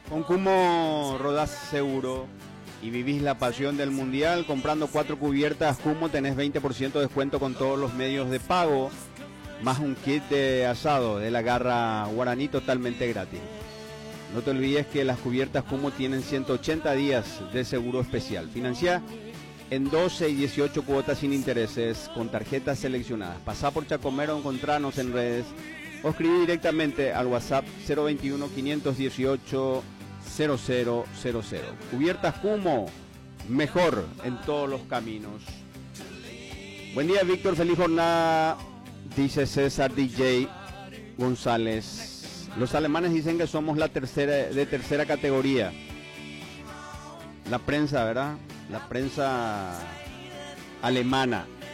Con Kumo rodás seguro y vivís la pasión del mundial. Comprando 4 cubiertas Kumo tenés 20% de descuento con todos los medios de pago, más un kit de asado de la garra Guaraní totalmente gratis. No te olvides que las cubiertas Kumo tienen 180 días de seguro especial. Financia en 12 y 18 cuotas sin intereses con tarjetas seleccionadas. Pasá por Chacomero, encontrarnos en redes o escribí directamente al WhatsApp 021 518 0000. Cubiertas Kumo, mejor en todos los caminos. Buen día, Víctor, feliz jornada, dice César DJ González. Los alemanes dicen que somos la tercera categoría. La prensa, ¿verdad? La prensa alemana.